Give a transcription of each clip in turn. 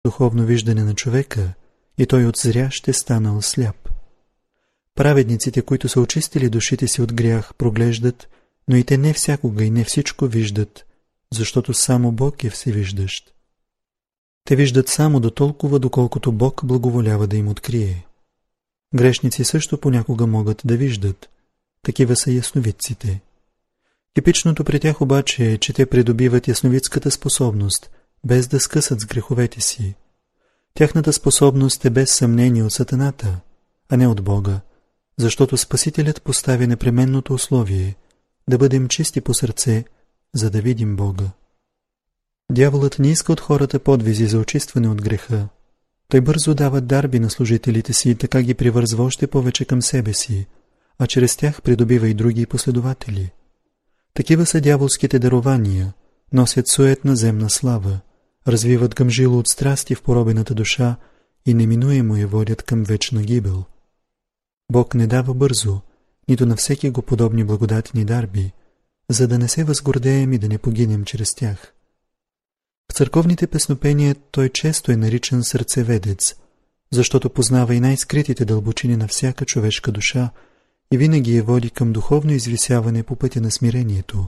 духовно виждане на човека и той от зрящ е станал сляп. Праведниците, които са очистили душите си от грях, проглеждат, но и те не всякога и не всичко виждат, защото само Бог е всевиждащ. Те виждат само до толкова, доколкото Бог благоволява да им открие. Грешници също понякога могат да виждат. Такива са ясновидците. Типичното при тях обаче е, че те придобиват ясновидската способност, без да скъсат с греховете си. Тяхната способност е без съмнение от сатаната, а не от Бога, защото Спасителят поставя непременното условие да бъдем чисти по сърце, за да видим Бога. Дяволът не иска от хората подвизи за очистване от греха. Той бързо дава дарби на служителите си и така ги привързва още повече към себе си, а чрез тях придобива и други последователи. Такива са дяволските дарования, носят суетна земна слава, развиват гъмжило от страсти в поробената душа и неминуемо я водят към вечна гибел. Бог не дава бързо, нито на всеки го подобни благодатни дарби, за да не се възгордеем и да не погинем чрез тях. В църковните песнопения той често е наричан сърцеведец, защото познава и най-скритите дълбочини на всяка човешка душа и винаги я води към духовно извисяване по пътя на смирението.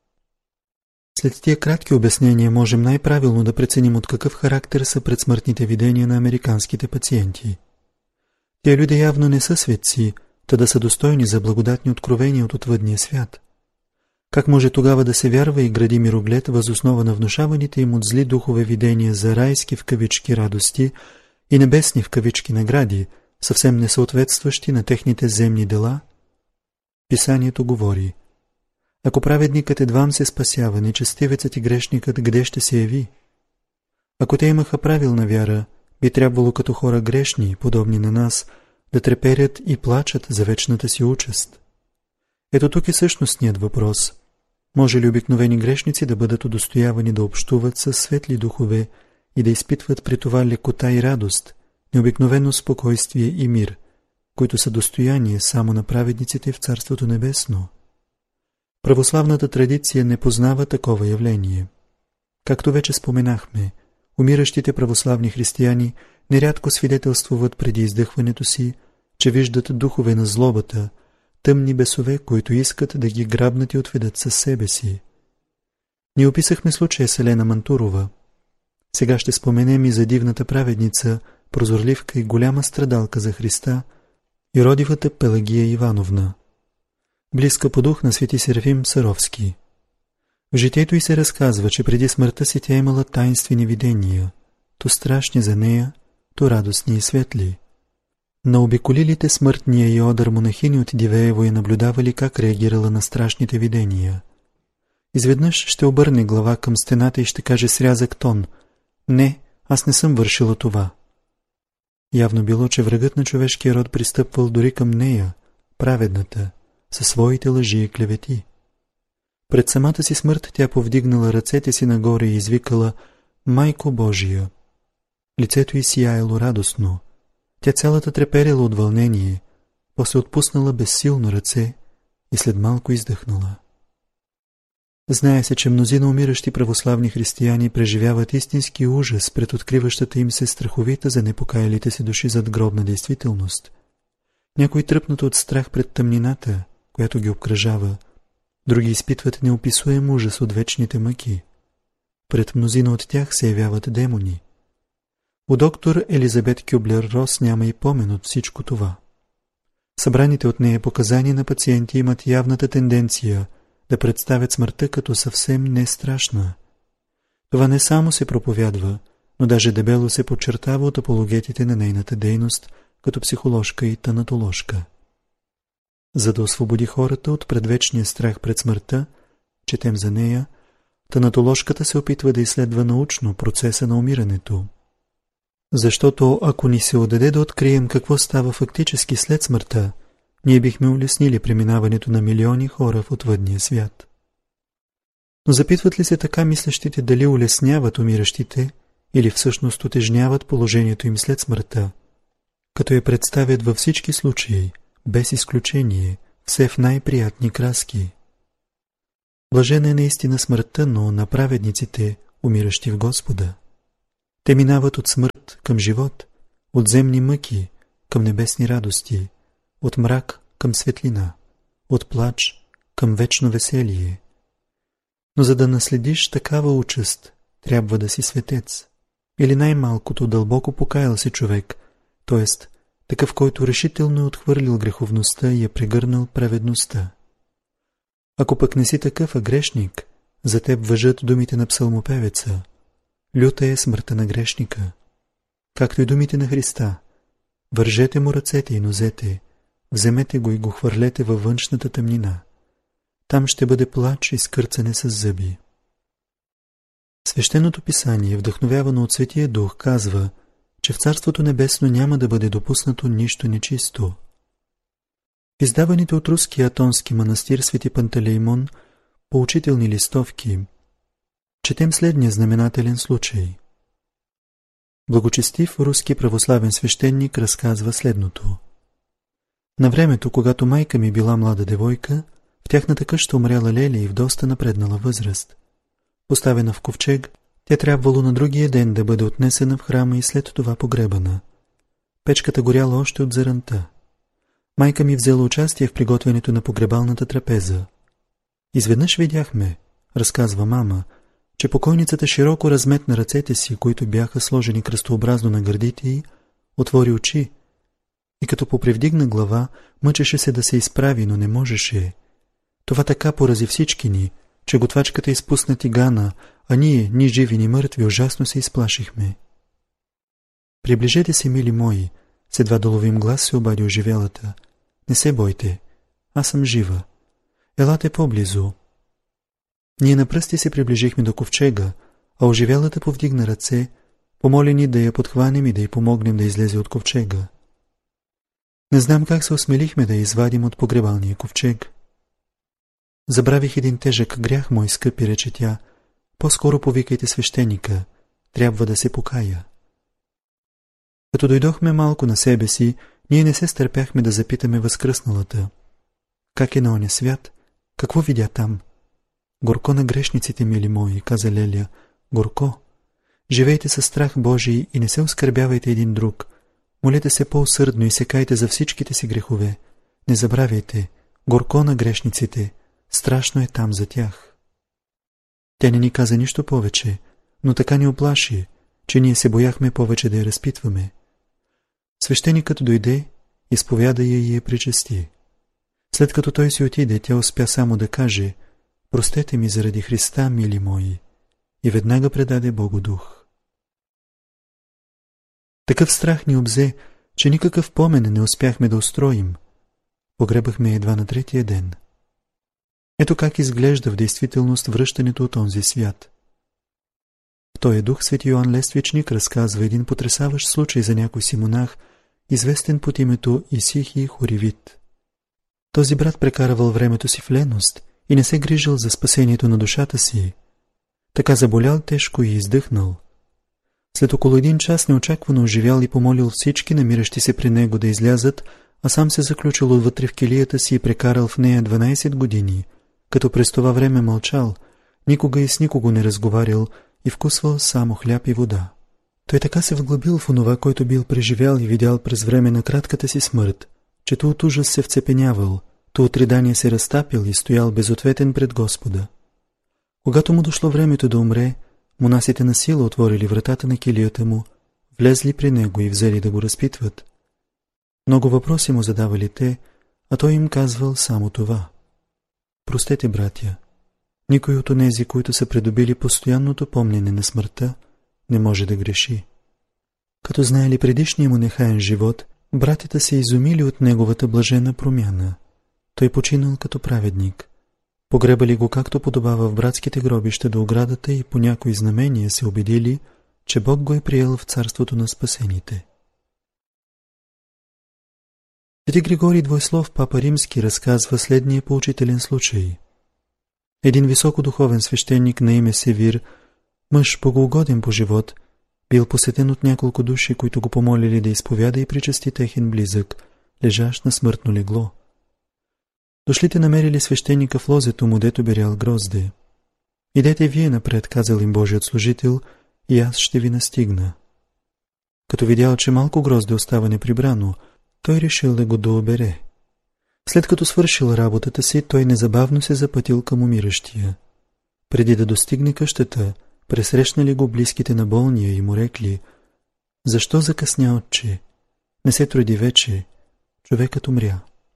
След тия кратки обяснения можем най-правилно да преценим от какъв характер са предсмъртните видения на американските пациенти. Тия люди явно не са светци, та да са достойни за благодатни откровения от отвъдния свят. Как може тогава да се вярва и гради мироглед въз основа на внушаваните им от зли духове видения за райски в кавички радости и небесни в кавички награди, съвсем несъответстващи на техните земни дела? Писанието говори: ако праведникът едвам се спасява, нечестивецът и грешникът къде ще се яви? Ако те имаха правилна вяра, би трябвало като хора грешни, подобни на нас, да треперят и плачат за вечната си участ. Ето тук е същностният въпрос. Може ли обикновени грешници да бъдат удостоявани да общуват с светли духове и да изпитват при това лекота и радост, необикновено спокойствие и мир, които са достояние само на праведниците в Царството Небесно? Православната традиция не познава такова явление. Както вече споменахме, умиращите православни християни нерядко свидетелствуват преди издъхването си, че виждат духове на злобата, тъмни бесове, които искат да ги грабнат и отведат със себе си. Ние описахме случая с Елена Мантурова. Сега ще споменем и за дивната праведница, прозорливка и голяма страдалка за Христа, юродивата Пелагия Ивановна, близка по дух на свети Серафим Саровски. В житието й се разказва, че преди смъртта си тя имала таинствени видения, то страшни за нея, то радостни и светли. На обиколилите смъртния и одър монахини от Дивеево я наблюдавали как реагирала на страшните видения. Изведнъж ще обърне глава към стената и ще каже с рязък тон: «Не, аз не съм вършила това». Явно било, че врагът на човешкия род пристъпвал дори към нея, праведната, със своите лъжи и клевети. Пред самата си смърт тя повдигнала ръцете си нагоре и извикала: «Майко Божия!». Лицето й сияело радостно. Тя цялата треперела от вълнение, после отпуснала безсилно ръце и след малко издъхнала. Знае се, че мнозина умиращи православни християни преживяват истински ужас пред откриващата им се страховита за непокаялите се души задгробна действителност. Някои тръпнат от страх пред тъмнината, която ги обкръжава, други изпитват неописуем ужас от вечните мъки. Пред мнозина от тях се явяват демони. У доктор Елизабет Кюблер-Рос няма и помен от всичко това. Събраните от нея показания на пациенти имат явната тенденция да представят смъртта като съвсем не страшна. Това не само се проповядва, но даже дебело се подчертава от апологетите на нейната дейност като психоложка и танатоложка. За да освободи хората от предвечния страх пред смъртта, четем за нея, танатоложката се опитва да изследва научно процеса на умирането. Защото ако ни се отдаде да открием какво става фактически след смъртта, ние бихме улеснили преминаването на милиони хора в отвъдния свят. Но запитват ли се така мислещите дали улесняват умиращите или всъщност утежняват положението им след смъртта, като я представят във всички случаи, без изключение, все в най-приятни краски? Блажена е наистина смъртта, но на праведниците, умиращи в Господа. Те минават от смърт към живот, от земни мъки към небесни радости, от мрак към светлина, от плач към вечно веселие. Но за да наследиш такава участ, трябва да си светец, или най-малкото дълбоко покаял се човек, т.е. такъв, който решително е отхвърлил греховността и е прегърнал праведността. Ако пък не си такъв, а грешник, за теб важат думите на псалмопевеца: люта е смъртта на грешника, както и думите на Христа: вържете му ръцете и нозете, вземете го и го хвърлете във външната тъмнина. Там ще бъде плач и скърцане с зъби. Свещеното писание, вдъхновявано от Светия Дух, казва, че в Царството Небесно няма да бъде допуснато нищо нечисто. В издаваните от руския атонски манастир Свети Пантелеймон поучителни листовки четем следния знаменателен случай. Благочестив руски православен свещеник разказва следното. На времето, когато майка ми била млада девойка, в тяхната къща умряла леля и в доста напреднала възраст. Поставена в ковчег, тя трябвало на другия ден да бъде отнесена в храма и след това погребана. Печката горяла още от заранта. Майка ми взела участие в приготвянето на погребалната трапеза. Изведнъж видяхме, разказва мама, че покойницата широко разметна ръцете си, които бяха сложени кръстообразно на гърдите й, отвори очи и като попривдигна глава, мъчеше се да се изправи, но не можеше. Това така порази всички ни, че готвачката изпусна тигана, а ние, ни живи, ни мъртви, ужасно се изплашихме. Приближете се, мили мои, с едва доловим глас се обади оживялата. Не се бойте, аз съм жива. Елате по-близо. Ние на пръсти се приближихме до ковчега, а оживялата повдигна ръце, помоли ни да я подхванем и да й помогнем да излезе от ковчега. Не знам как се осмелихме да я извадим от погребалния ковчег. Забравих един тежък грях, мой скъпи, рече тя. По-скоро повикайте свещеника, трябва да се покая. Като дойдохме малко на себе си, ние не се стърпяхме да запитаме възкръсналата. Как е на оня свят? Какво видя там? Горко на грешниците, мили мои, каза Леля. Горко. Живейте със страх Божий и не се оскърбявайте един друг. Молете се по-усърдно и се кайте за всичките си грехове. Не забравяйте, горко на грешниците, страшно е там за тях. Тя не ни каза нищо повече, но така ни оплаши, че ние се бояхме повече да я разпитваме. Свещеникът дойде, изповяда я и я причести. След като той си отиде, тя успя само да каже: простете ми заради Христа, мили мои, и веднага предаде Богу дух. Такъв страх ни обзе, че никакъв помен не успяхме да устроим. Погребахме едва на третия ден. Ето как изглежда в действителност връщането от онзи свят. В този дух свети Йоан Лествичник разказва един потресаващ случай за някой си монах, известен под името Исихий Хоривит. Този брат прекарвал времето си в леност и не се грижил за спасението на душата си. Така заболял тежко и издъхнал. След около един час неочаквано оживял и помолил всички намиращи се при него да излязат, а сам се заключил отвътре в келията си и прекарал в нея 12 години, като през това време мълчал, никога и с никого не разговарял и вкусвал само хляб и вода. Той така се вглъбил в онова, който бил преживял и видял през време на кратката си смърт, че то от ужас се вцепенявал, то от ридание се разтапил и стоял безответен пред Господа. Когато му дошло времето да умре, монасите на сила отворили вратата на килията му, влезли при него и взели да го разпитват. Много въпроси му задавали те, а той им казвал само това: простете, братя, никой от онези, които са придобили постоянното помнене на смъртта, не може да греши. Като знаели предишния му нехаен живот, братята се изумили от неговата блажена промяна. Той починал като праведник. Погребали го както подобава в братските гробища до оградата и по някои знамения се убедили, че Бог го е приел в царството на спасените. Свети Григорий Двойслов, папа римски, разказва следния поучителен случай. Един високодуховен свещеник на име Севир, мъж богоугоден по живот, бил посетен от няколко души, които го помолили да изповяда и причести техен близък, лежащ на смъртно легло. Дошлите намерили свещеника в лозето му, дето берял грозде. Идете вие напред, казал им Божият служител, и аз ще ви настигна. Като видял, че малко грозде остава неприбрано, той решил да го дообере. След като свършил работата си, той незабавно се запътил към умиращия. Преди да достигне къщата, пресрещнали го близките на болния и му рекли: „Защо закъсня, отче? Не се труди вече, човекът умря.“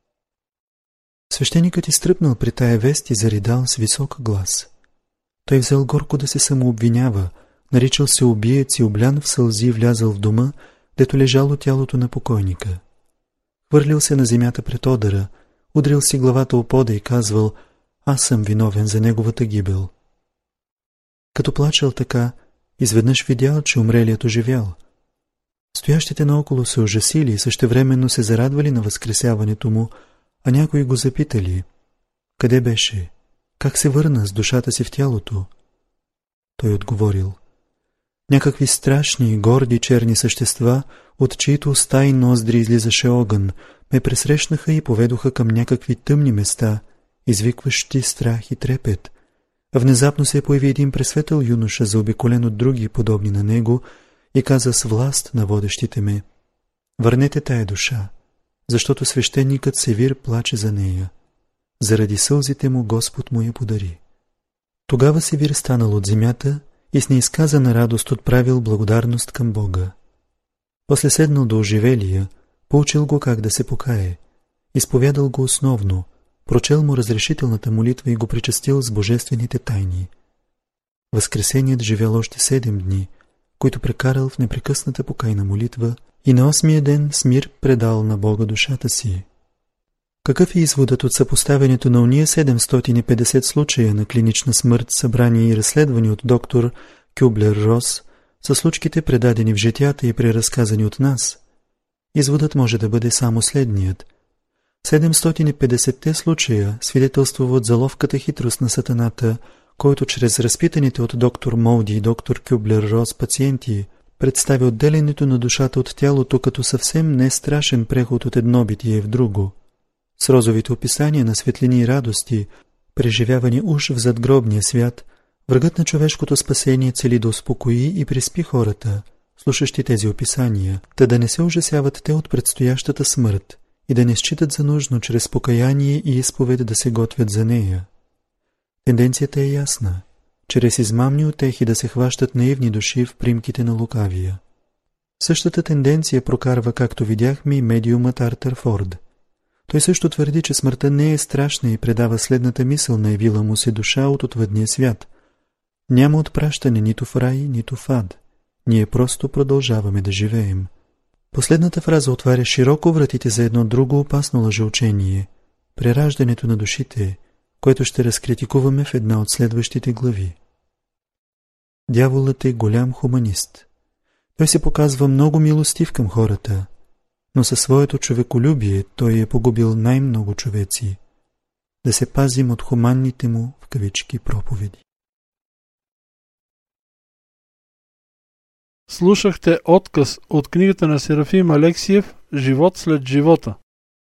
Свещеникът изтръпнал при тая вест и заридал с висок глас. Той взел горко да се самообвинява, наричал се убиец и облян в сълзи влязъл в дома, дето лежало тялото на покойника. Хвърлил се на земята пред одъра, удрил си главата о пода и казвал: „Аз съм виновен за неговата гибел.“ Като плачел така, изведнъж видял, че умрелият оживял. Стоящите наоколо се ужасили и същевременно се зарадвали на възкресяването му, а някои го запитали: „Къде беше? Как се върна с душата си в тялото?“ Той отговорил: „Някакви страшни, горди черни същества, от чието уста и ноздри излизаше огън, ме пресрещнаха и поведоха към някакви тъмни места, извикващи страх и трепет. Внезапно се появи един пресветъл юноша, заобиколен от други, подобни на него, и каза с власт на водещите ме: „Върнете тая душа, защото свещеникът Севир плаче за нея. Заради сълзите му Господ му я подари.“ Тогава Севир станал от земята и с неизказана радост отправил благодарност към Бога. После седнал до оживелия, поучил го как да се покае, изповядал го основно, прочел му разрешителната молитва и го причастил с божествените тайни. Възкресеният живял още 7 дни, които прекарал в непрекъсната покайна молитва, и на 8-я ден с мир предал на Бога душата си. Какъв е изводът от съпоставянето на уния 750 случая на клинична смърт, събрани и разследвани от доктор Кюблер-Рос, с случките предадени в житията и преразказани от нас? Изводът може да бъде само следният. 750-те случая свидетелствуват за ловката хитрост на сатаната, който чрез разпитаните от доктор Молди и доктор Кюблер-Рос пациенти представи отделянето на душата от тялото като съвсем не страшен преход от едно битие в друго. С розовите описания на светлини и радости, преживявани уж в задгробния свят, врагът на човешкото спасение цели да успокои и приспи хората, слушащи тези описания, та да не се ужасяват те от предстоящата смърт и да не считат за нужно чрез покаяние и изповед да се готвят за нея. Тенденцията е ясна, чрез измамни утехи да се хващат наивни души в примките на лукавия. Същата тенденция прокарва, както видяхме, и медиумът Артър Форд. Той също твърди, че смъртта не е страшна и предава следната мисъл на явила му се душа от отвъдния свят: „Няма отпращане нито в рай, нито в ад. Ние просто продължаваме да живеем.“ Последната фраза отваря широко вратите за едно друго опасно лъжеучение – прераждането на душите, което ще разкритикуваме в една от следващите глави. Дяволът е голям хуманист. Той се показва много милостив към хората, но със своето човеколюбие той е погубил най-много човеци. Да се пазим от хуманните му, в кавички, проповеди. Слушахте отказ от книгата на Серафим Алексиев „Живот след живота“.